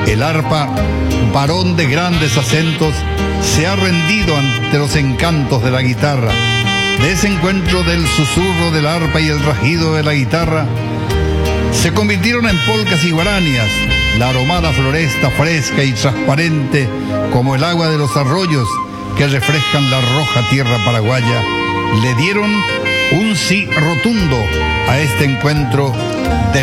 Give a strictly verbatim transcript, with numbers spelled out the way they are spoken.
El arpa, varón de grandes acentos, se ha rendido ante los encantos de la guitarra. De ese encuentro del susurro del arpa y el rajido de la guitarra, se convirtieron en polcas y guaranias. La aromada floresta fresca y transparente como el agua de los arroyos que refrescan la roja tierra paraguaya, le dieron un sí rotundo a este encuentro de